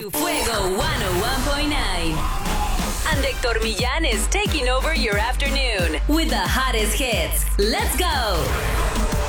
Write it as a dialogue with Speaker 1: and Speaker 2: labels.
Speaker 1: to Fuego 101.9. And Hector Millán is taking over your afternoon with the hottest hits. Let's go!